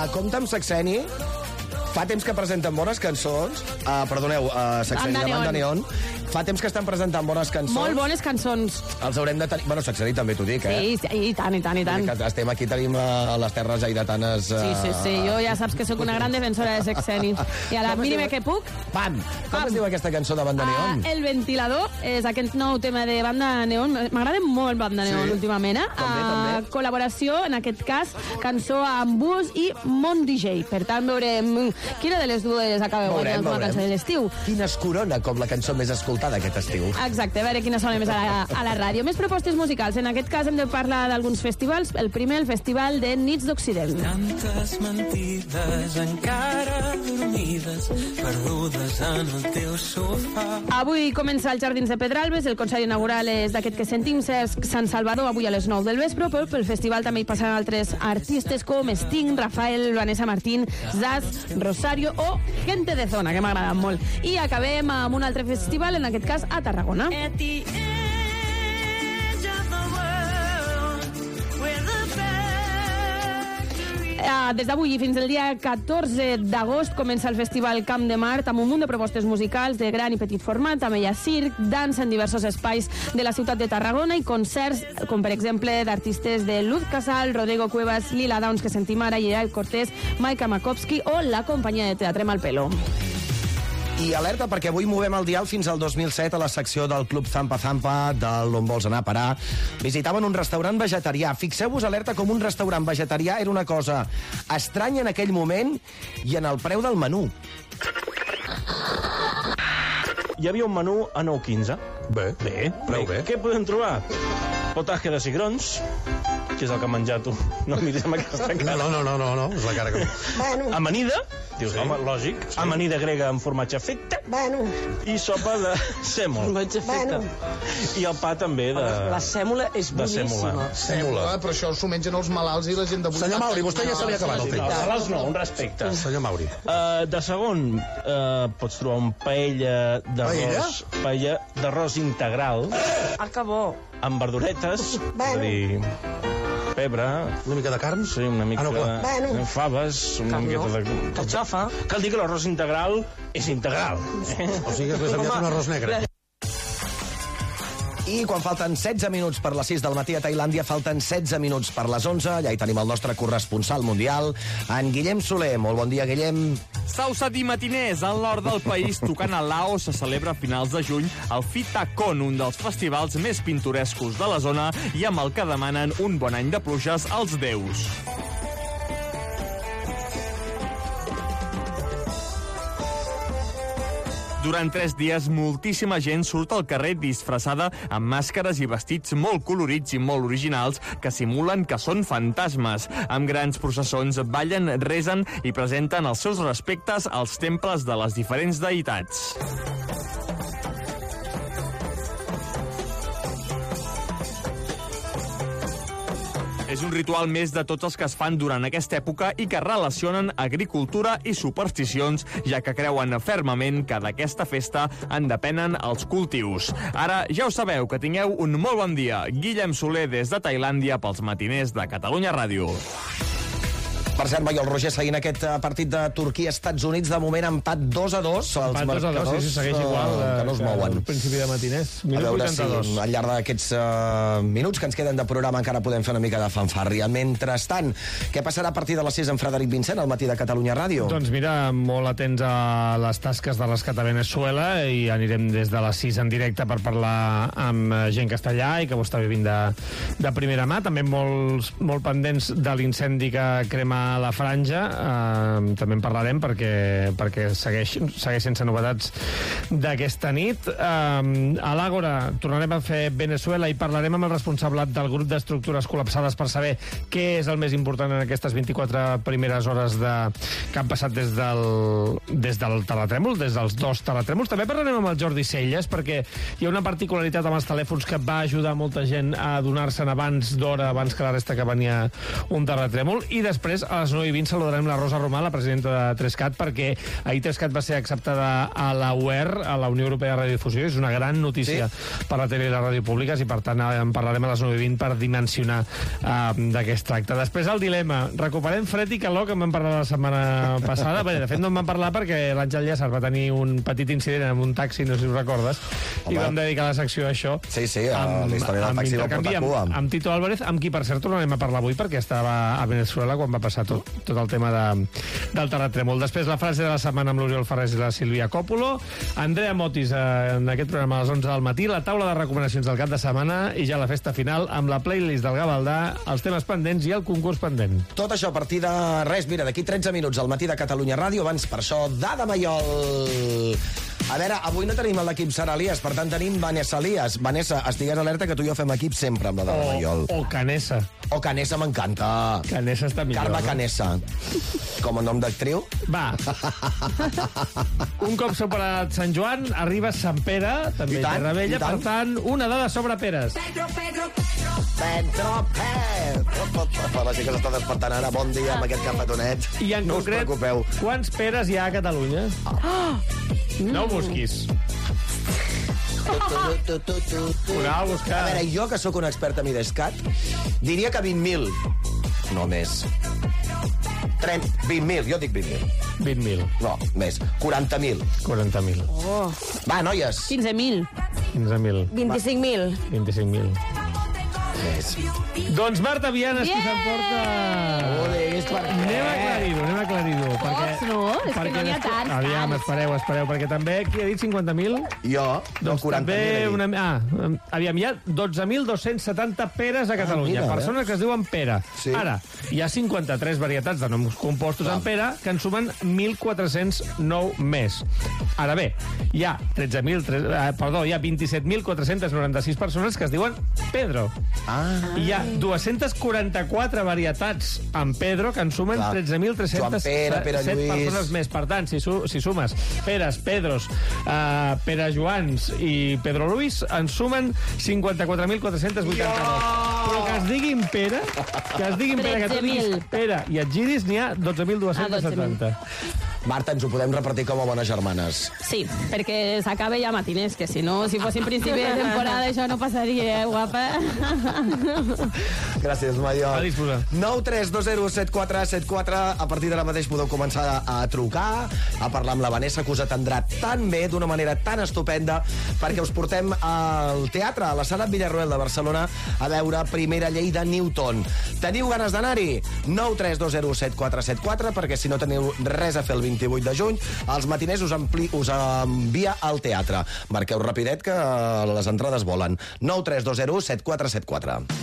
compte amb Saxeni. Fa temps que presenten bones cançons. Perdoneu, Saxeni de Banda Neon. Fa temps que estan presentant bones cançons. Molt bones cançons. Els haurem de tenir... Bueno, Saxeni també t'ho dic, Sí, i tant. Estem aquí, tenim les terres aidatanes... Sí. Jo ja saps que sóc una gran defensora de Saxeni. I a la mínima que puc... Pam! Com es diu aquesta cançó de Banda Neon? El ventilador és aquest nou tema de Banda Neon. M'agrada molt Banda Neon últimament. També. Col·laboració, en aquest cas, cançó amb Bus i Mon DJ. Per tant, veurem quina de les dues acaba guanyant una cançó de l'estiu. Quina es corona com la cançó més escoltada aquest estiu. Exacte, a veure quina sona més a la ràdio. Més propostes musicals. En aquest cas hem de parlar d'alguns festivals. El primer, el Festival de Nits d'Occident. Tantes mentides encara dormides, perdudes en el teu sofà. Avui comença als Jardins de Pedralbes. El concert inaugural és d'aquest que sentim, Sant Salvador, avui a les 9 del vespre, però pel festival també hi passaran altres artistes com Sting, Rafael, Vanessa Martín, Zaz, Rosario o Gente de Zona, que m'ha agradat molt. I acabem amb un altre festival, en aquest cas a Tarragona. Des d'avui fins al dia 14 d'agost comença el Festival Camp de Mart amb un munt de propostes musicals de gran i petit format. També hi ha circ, dansa en diversos espais de la ciutat de Tarragona i concerts, com per exemple d'artistes de Luz Casal, Rodrigo Cuevas, Lila Downs, que sentim ara, Gerard Cortés, Maika Makowski o la companyia de teatre Malpelo. I alerta, perquè avui movem el dial fins al 2007 a la secció del Club Zampa Zampa, d'on vols anar a parar. Visitaven un restaurant vegetarià. Fixeu-vos, alerta, com un restaurant vegetarià era una cosa estranya en aquell moment i en el preu del menú. Hi havia un menú a 9,15. Bé, prou bé. Què podem trobar? Potatge de cigrons, que és el que has menjat tu. No miris amb aquesta cara. No, és la cara que... Amanida, dius, home, lògic. Amanida grega amb formatge feta. I sopa de sèmol. Formatge feta. I el pa també de... La sèmola és boníssima. Sèmola, però això s'ho mengen els malalts i la gent de... Senyor Mauri, vostè ja se li ha acabat el temps. No, malalts no, un respecte. Senyor Mauri. De segon, pots trobar un paella d'arròs. Paella d'arròs integral. Ah, que bo. Amb verduretes, és a dir, pebre... Una mica de carn? Sí, una mica de faves, una miqueta de... Carxofa. Cal dir que l'arròs integral és integral. O sigui que és més aviat un arròs negre. I quan falten 16 minuts per les 6 del matí a Tailàndia, falten 16 minuts per les 11. Allà hi tenim el nostre corresponsal mundial, en Guillem Soler. Molt bon dia, Guillem. Sausat i matiners, al nord del país, tocant a Laos, se celebra a finals de juny el Fitacon, un dels festivals més pintorescos de la zona i amb el que demanen un bon any de pluges als déus. Durant 3 dies, moltíssima gent surt al carrer disfressada amb màscares i vestits molt colorits i molt originals que simulen que són fantasmes. Amb grans processons ballen, resen i presenten els seus respectes als temples de les diferents deïtats. És un ritual més de tots els que es fan durant aquesta època i que relacionen agricultura i supersticions, ja que creuen fermament que d'aquesta festa en depenen els cultius. Ara ja ho sabeu, que tingueu un molt bon dia. Guillem Soler des de Tailàndia pels matiners de Catalunya Ràdio. Per cert, el Roger seguint aquest partit de Turquia-Estats Units, de moment empat 2-2. Empat 2-2, sí, segueix igual que no es mouen. Al principi de matiners. A veure si al llarg d'aquests minuts que ens queden de programa encara podem fer una mica de fanfàrria. Mentrestant, què passarà a partir de les 6 amb Frederic Vincent, al matí de Catalunya Ràdio? Doncs mira, molt atents a les tasques de rescat a Venezuela i anirem des de les 6 en directe per parlar amb gent que està allà i que ho està vivint de primera mà. També molt pendents de l'incendi que crema la Franja, també en parlarem perquè segueix sense novetats d'aquesta nit. A l'Àgora tornarem a fer Venezuela i parlarem amb el responsable del grup d'estructures col·lapsades per saber què és el més important en aquestes 24 primeres hores que han passat des del terratrèmol, des dels 2 terratrèmols. També parlarem amb el Jordi Celles perquè hi ha una particularitat amb els telèfons que va ajudar molta gent a adonar-se'n abans d'hora, abans que la resta que venia un terratrèmol. I després a les 9:20 saludarem la Rosa Romà, la presidenta de 3CAT, perquè ahir 3CAT va ser acceptada a la UER, a la Unió Europea de Radiodifusió. És una gran notícia per la tele i les ràdio públiques i, per tant, en parlarem a les 9:20 per dimensionar de què es tracta. Després, el dilema. Recuperem fred i calor, que en vam parlar la setmana passada. Bé, de fet, no en vam parlar perquè l'Àngel Llàcer va tenir un petit incident amb un taxi, no sé si ho recordes, i vam dedicar la secció a això. Sí, la història del taxi del Portacua. Amb Tito Álvarez, amb qui, per cert, tornarem a parlar avui, perquè estava a Venezuela quan va passar tot el tema del terratrèmol. Després, la frase de la setmana amb l'Oriol Ferrés i la Sílvia Còpolo. Andrea Motis, en aquest programa a les 11 del matí. La taula de recomanacions del cap de setmana i ja la festa final amb la playlist del Gavaldà, els temes pendents i el concurs pendent. Tot això a partir de res, mira, d'aquí 13 minuts al matí de Catalunya Ràdio. Abans, per això, Dada Maiol. A veure, avui no tenim l'equip Sara Elias, per tant tenim Vanessa Elias. Vanessa, estigues alerta que tu i jo fem equip sempre amb la Dada Maiol. O Canessa. O Canessa m'encanta. Canessa està millor. Carme Canessa. Com a nom d'actriu? Va. Un cop superat Sant Joan, arriba Sant Pere, també té Rebella, per tant, una dada sobre peres. Pedro. La gent que s'està despertant ara, bon dia amb aquest capetonet. I en no concret, us preocupeu. Quants peres hi ha a Catalunya? No ho busquis. Ho anava a buscar. A veure, jo, que sóc un expert en IDESCAT, diria que 20.000. No més. 20.000, jo dic 20.000. 20.000. No, més. 40.000. 40.000. Oh. Va, noies. 15.000. 15.000. 25.000. 25.000. Més. Doncs Marta Viana és qui s'emporta. Anem a aclarir-ho. No, és que no n'hi ha tants. Aviam, espereu, perquè també, qui ha dit 50.000? Jo, doncs 40.000. Aviam, hi ha 12.270 peres a Catalunya. Persones que es diuen Pere. Sí. Ara, hi ha 53 varietats de noms compostos en Pere que en sumen 1.409 més. Ara bé, hi ha 27.496 persones que es diuen Pedro. Hi ha 244 varietats en Pedro que en sumen 13.307 persones més. Per tant, si sumes Peres, Pedros, Pere Joans i Pedro Luis, en sumen 54.482. Però que es diguin Pere, que tu diguis Pere i et giris, n'hi ha 12.270. Marta, ens ho podem repartir com a bones germanes. Sí, perquè s'acaba ja matiners, que si no, si fossin principi de temporada, això no passaria, guapa? Gràcies, Maiol. A disposar. 932017474. A partir d'ara mateix podeu començar a trucar, a parlar amb la Vanessa, que us atendrà tan bé, d'una manera tan estupenda, perquè us portem al teatre, a la Sala Villarroel de Barcelona, a veure Primera llei de Newton. Teniu ganes d'anar-hi? 932017474, perquè si no teniu res a fer el 28 de juny, els matiners us envia al teatre. Marqueu rapidet que les entrades volen. 932017474.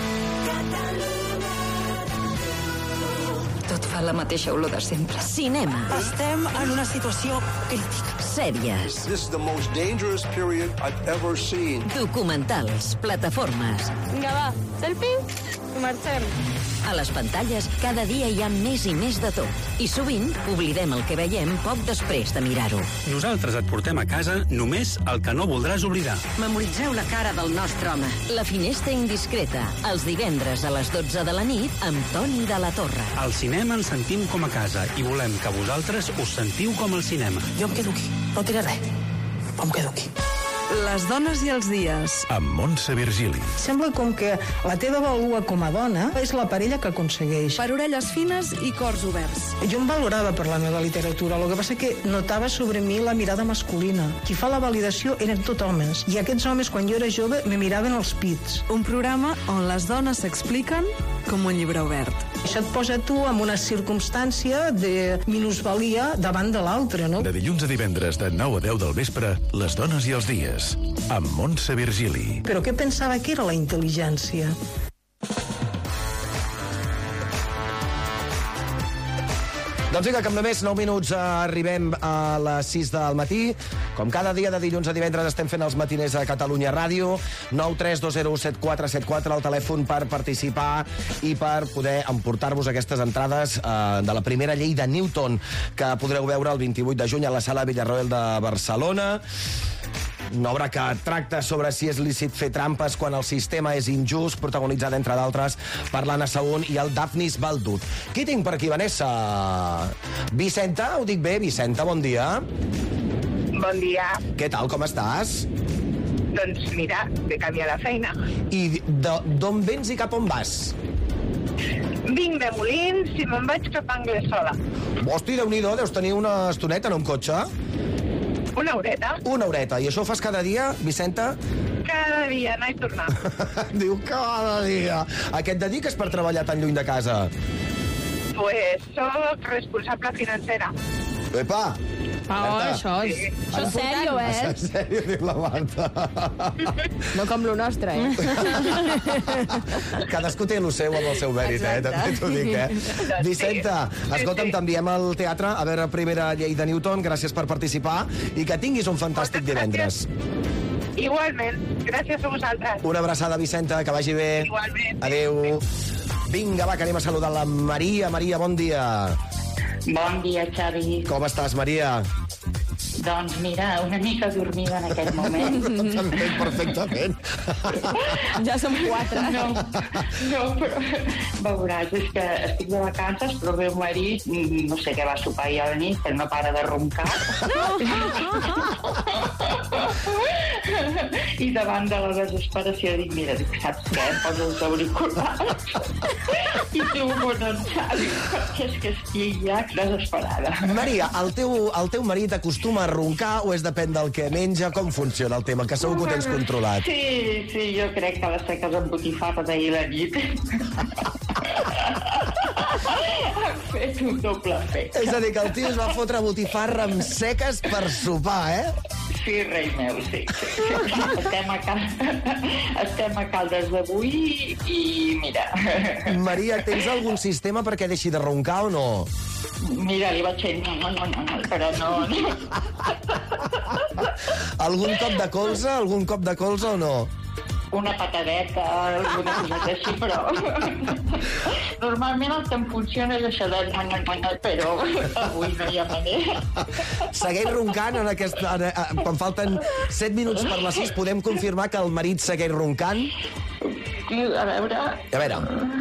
Tot fa la mateixa olor de sempre. Cinema. Estem en una situació crítica. Sèries. This is the most dangerous period I've ever seen. Documentals. Plataformes. Vinga, va. Selfie? Marxem. A les pantalles, cada dia hi ha més i més de tot. I sovint oblidem el que veiem poc després de mirar-ho. Nosaltres et portem a casa només el que no voldràs oblidar. Memoritzeu la cara del nostre home. La finestra indiscreta. Els divendres a les 12 de la nit amb Toni de la Torre. Al cinema ens sentim com a casa i volem que vosaltres us sentiu com al cinema. Jo em quedo aquí. No diré res. Però em quedo aquí. Les dones i els dies. Amb Montse Virgili. Sembla com que la teva vàlua com a dona és la parella que aconsegueix. Per orelles fines i cors oberts. Jo em valorava per la meva literatura, el que passa que notava sobre mi la mirada masculina. Qui fa la validació eren tot homes, i aquests homes, quan jo era jove, me miraven els pits. Un programa on les dones s'expliquen com un llibre obert. Això et posa tu en una circumstància de minusvalia davant de l'altre, no? De dilluns a divendres, de 9 a 10 del vespre, Les dones i els dies, amb Montse Virgili. Però què pensava que era la intel·ligència? Doncs vinga, que amb només 9 minuts arribem a les 6 del matí. Com cada dia de dilluns a divendres estem fent els matiners a Catalunya Ràdio. 932017474, el telèfon per participar i per poder emportar-vos aquestes entrades de la Primera llei de Newton, que podreu veure el 28 de juny a la Sala Villarroel de Barcelona. Una obra que tracta sobre si és lícit fer trampes quan el sistema és injust, protagonitzada, entre d'altres, per l'Anna Saún i el Daphnis Baldut. Qui tinc per aquí, Vanessa? Vicenta, ho dic bé? Vicenta, bon dia. Bon dia. Què tal, com estàs? Doncs mira, de camí a la feina. I d'on vens i cap on vas? Vinc de Molins i me'n vaig cap a Anglesola. Hosti, Déu-n'hi-do, deus tenir una estoneta en un cotxe? Una horeta. Una horeta. I això ho fas cada dia, Vicenta? Cada dia, anar i tornar. Diu cada dia. A què et dediques per treballar tan lluny de casa? Pues soc responsable financera. Epa! Això és sèrio, En sèrio, diu la Marta. No com lo nostre, Cadascú té el seu amb el seu mèrit, també t'ho dic, Vicenta, escolta'm, t'enviem al teatre a veure Primera llei de Newton, gràcies per participar i que tinguis un fantàstic divendres. Igualment, gràcies a vosaltres. Una abraçada, Vicenta, que vagi bé. Igualment. Adéu. Vinga, va, que anem a saludar la Maria. Maria, bon dia. Bon dia, Xavi. Com estàs, Maria? Doncs mira, una mica dormida en aquest moment. També, perfectament. Ja som 4. No, però veuràs, és que estic de vacances, però el meu marit, no sé què va sopar ahir a la nit, que no para de roncar. I davant de la desesperació dic, mira, saps què? Em poso els auriculars i tu bon en Xavi, perquè és que estic ja desesperada. Maria, el teu marit acostuma a roncar o és depèn del que menja? Com funciona el tema? Que segur que ho tens controlat. Sí, jo crec que les seques amb botifarra d'ahir a la nit han fet un doble efecte. És a dir, que el tio es va fotre botifarra amb seques per sopar, Sí, rei meu, sí. Estem a Caldes d'avui i mira... Maria, tens algun sistema perquè deixi de roncar o no? Mira, li vaig fer... No, però no. Algun cop de colze o no? Una patadeta, alguna coseta així, però... Normalment el que em funciona és això de... Però avui no hi ha manera. Segueix roncant en quan falten 7 minuts per les 6, podem confirmar que el marit segueix roncant? A veure...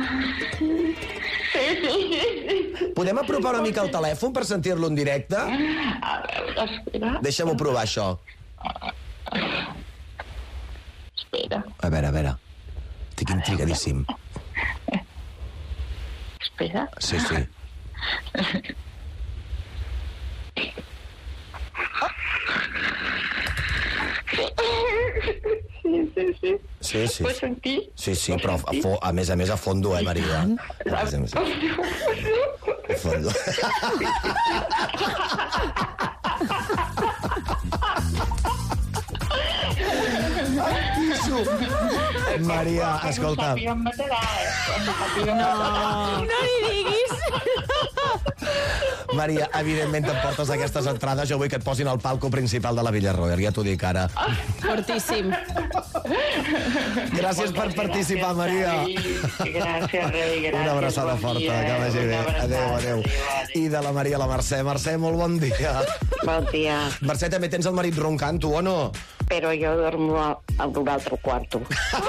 Sí. Podem apropar una mica el telèfon per sentir-lo en directe? A veure, espera. Deixa'm-ho provar, això. Espera. A veure. Estic intrigadíssim. Espera. Sí. Sí. Pots sentir? Sí, però a més a fondo, Maria? A fondo. Maria, escolta... No li diguis. Maria, evidentment t'emportes aquestes entrades. Jo vull que et posin al palco principal de la Villarroel, ja t'ho dic ara. Fortíssim. Gràcies per participar, Maria. Gràcies, rei. Una abraçada forta, que vagi bé. Adéu. I de la Maria a la Mercè. Mercè, molt bon dia. Bon dia. Mercè, també tens el marit roncant, tu, o no? Però jo dormo en un altre quarto.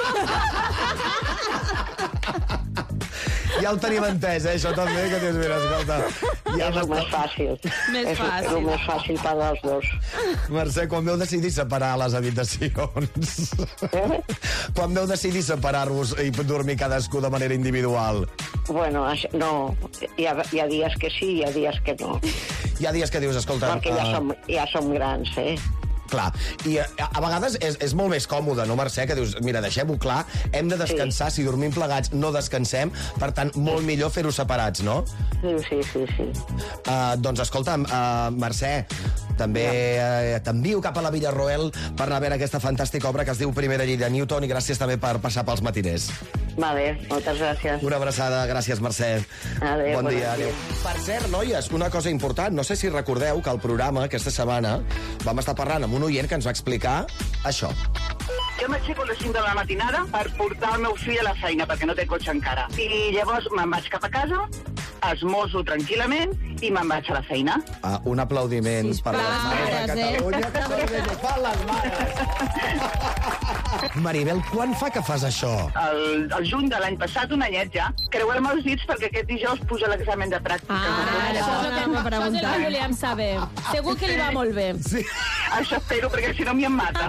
Ja ho tenim entès, això també, que dius, mira, escolta... Ja és el més fàcil. És el més fàcil per als dos. Mercè, quan veu decidir separar les habitacions? Quan veu decidir separar-vos i dormir cadascú de manera individual? Bueno, no. Hi ha dies que sí, hi ha dies que no. Hi ha dies que dius, escolta... Perquè ja som grans, Clar, i a vegades és molt més còmode, no, Mercè? Que dius, mira, deixem-ho clar, hem de descansar, si dormim plegats no descansem, per tant, molt millor fer-ho separats, no? Sí. Doncs escolta'm, Mercè, també t'envio cap a la Villarroel per anar a veure aquesta fantàstica obra que es diu Primera llei de Newton, i gràcies també per passar pels matiners. Vale, moltes gràcies. Una abraçada, gràcies, Mercè. Adéu, bon dia. Adéu. Per cert, noies, una cosa important, no sé si recordeu que al programa, aquesta setmana, vam estar parlant amb un oient que ens va explicar això. Jo m'aixeco a les 5 de la matinada per portar el meu fill a la feina, perquè no té cotxe encara. I llavors me'n vaig cap a casa, esmoso tranquil·lament i me'n vaig a la feina. Un aplaudiment per les mares de Catalunya, que són bé que fan les mares. Maribel, quan fa que fas això? El juny de l'any passat, un anyet ja. Creueu-me els dits perquè aquest dijous puja l'examen de pràctica. Això és el que em preguntat. Volíem saber. Segur que li va molt bé. Sí. Això espero, perquè si no a mi em mata.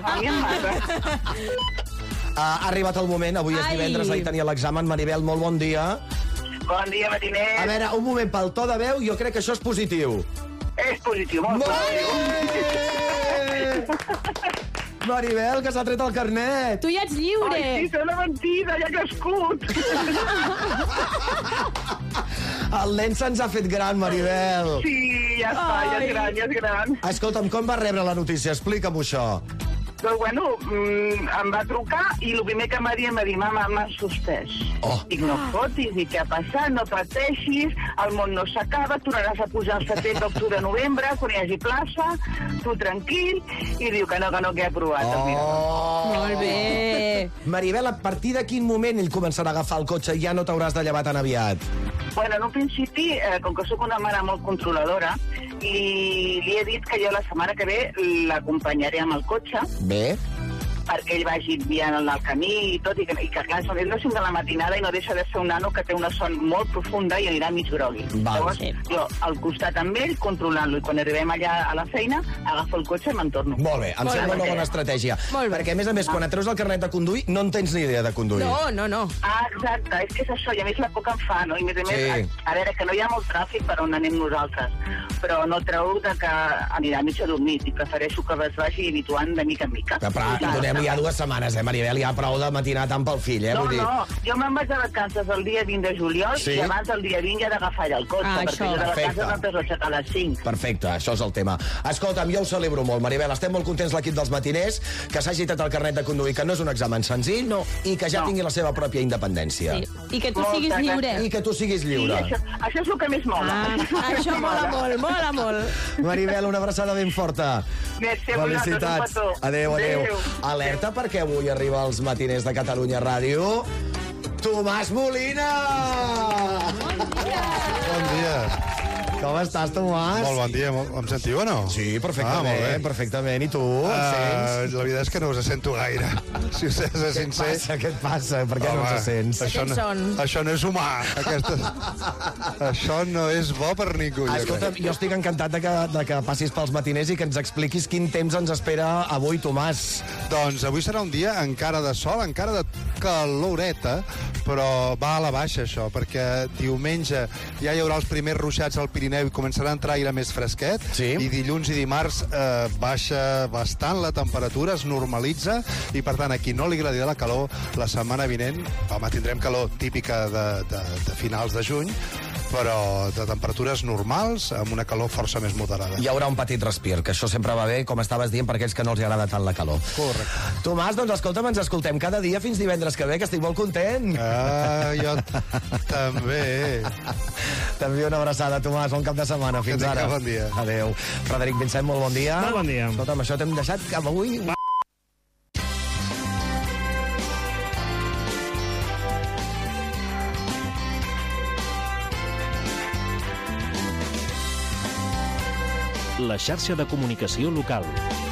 Ha arribat el moment, avui és divendres, ahir tenia l'examen. Maribel, molt bon dia. Bon dia, matiner. A veure, un moment, pel to de veu, jo crec que això és positiu. És positiu, molt positiu. Maribel, que s'ha tret el carnet. Tu ja ets lliure. Ai, sí, sembla mentida, ja ha crescut. El nen se'ns ha fet gran, Maribel. Sí, ja està, ja és gran. Escolta'm, com va rebre la notícia? Explica'm això. Doncs, bueno, em va trucar i el primer que em va dir, mama, m'has suspès. Dic, no fotis, i què ha passat? No pateixis, el món no s'acaba, tornaràs a pujar al setembre, octubre, novembre, quan hi hagi plaça, tu tranquil, i diu que no, que he aprovat. Molt bé. Maribel, a partir de quin moment ell començarà a agafar el cotxe i ja no t'hauràs de llevar tan aviat? Bueno, en un principi, com que sóc una mare molt controladora, i li he dit que jo la setmana que ve l'acompanyaré amb el cotxe. Bé. Perquè ell vagi guiant el camí i tot, i que clar, són les 5 de la matinada i no deixa de ser un nano que té una son molt profunda i anirà mig grogui. Llavors, jo al costat amb ell, controlant-lo, i quan arribem allà a la feina, agafo el cotxe i me'n torno. Molt bé, em sembla una bona estratègia. Perquè, a més, quan et treus el carnet de conduir, no en tens ni idea de conduir. No. Exacte, és que és això, i a més la por que em fa, no? I a més, a veure, que no hi ha molt tràfic per on anem nosaltres, però no treu que anirà mig adormit, i prefereixo que es vagi habituant de mica en mica. Però ja 2 setmanes, Maribel? Ja prou de matinar tant pel fill, No, jo me'n vaig a vacances el dia 20 de juliol i abans del dia 20 ja he d'agafar allà el cotxe, perquè jo de vacances m'empeço a aixecar a les 5. Perfecte, això és el tema. Escolta'm, jo ho celebro molt, Maribel. Estem molt contents l'equip dels matiners, que s'hagi tret el carnet de conduir, que no és un examen senzill, i que ja tingui la seva pròpia independència. I que tu siguis lliure. I que tu siguis lliure. Això és el que més mola. Això mola molt. Maribel, una abraçada ben forta. Felicitats. Adéu. Alerta perquè avui arriba als matiners de Catalunya Ràdio Tomàs Molina! Bon dia. Com estàs, Tomàs? Molt bon dia. Em sentiu o no? Sí, perfectament. I tu, em sents? La veritat és que no us sento gaire. Si us he de ser sincer... Què et passa? Per què no ens sents? Això no és humà. Això no és bo per ningú. Escolta, jo estic encantat de que passis pels matiners i que ens expliquis quin temps ens espera avui, Tomàs. Doncs avui serà un dia encara de sol, encara de caloreta, però va a la baixa, això, perquè diumenge ja hi haurà els primers ruixats al Pirineu i començarà a entrar aire més fresquet, i dilluns i dimarts baixa bastant la temperatura, es normalitza, i per tant a qui no li agradi la calor, la setmana vinent, tindrem calor típica de finals de juny, però de temperatures normals, amb una calor força més moderada. Hi haurà un petit respir, que això sempre va bé, com estaves dient, per aquells que no els agrada tant la calor. Correcte. Tomàs, doncs escolta'm, ens escoltem cada dia fins divendres que ve, que estic molt content. Jo també. T'envio una abraçada, Tomàs, bon cap de setmana. Fins ara. Bon dia. Adéu. Frederic Vincent, molt bon dia. Molt bon dia. Escolta'm, això t'hem deixat cap avui... La xarxa de comunicació local.